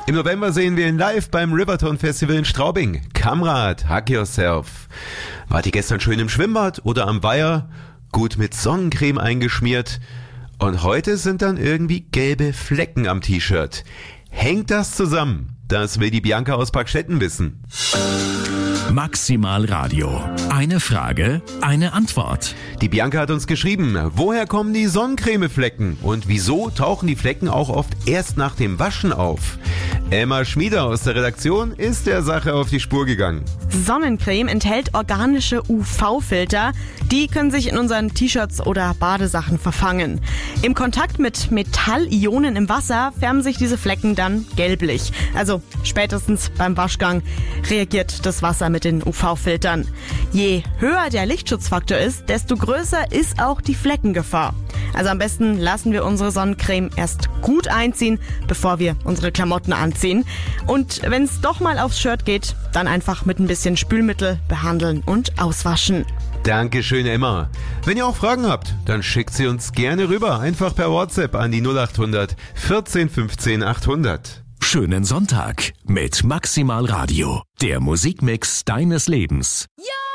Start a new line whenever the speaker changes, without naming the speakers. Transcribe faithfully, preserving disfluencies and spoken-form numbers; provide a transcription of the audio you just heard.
Im November sehen wir ihn live beim Riverton Festival in Straubing. Kamrat, hug yourself. Wart ihr gestern schön im Schwimmbad oder am Weiher? Gut mit Sonnencreme eingeschmiert? Und heute sind dann irgendwie gelbe Flecken am T-Shirt. Hängt das zusammen? Das will die Bianca aus Parkstetten wissen.
Maximal Radio. Eine Frage, eine Antwort.
Die Bianca hat uns geschrieben, woher kommen die Sonnencremeflecken und wieso tauchen die Flecken auch oft erst nach dem Waschen auf? Emma Schmieder aus der Redaktion ist der Sache auf die Spur gegangen.
Sonnencreme enthält organische U V-Filter. Die können sich in unseren T-Shirts oder Badesachen verfangen. Im Kontakt mit Metallionen im Wasser färben sich diese Flecken dann gelblich. Also spätestens beim Waschgang reagiert das Wasser mit den U V-Filtern. Je höher der Lichtschutzfaktor ist, desto größer ist auch die Fleckengefahr. Also am besten lassen wir unsere Sonnencreme erst gut einziehen, bevor wir unsere Klamotten anziehen. Und wenn es doch mal aufs Shirt geht, dann einfach mit ein bisschen Spülmittel behandeln und auswaschen.
Dankeschön, Emma. Wenn ihr auch Fragen habt, dann schickt sie uns gerne rüber. Einfach per WhatsApp an die null acht hundert vierzehn fünfzehn achthundert.
Schönen Sonntag mit Maximal Radio. Der Musikmix deines Lebens.
Ja!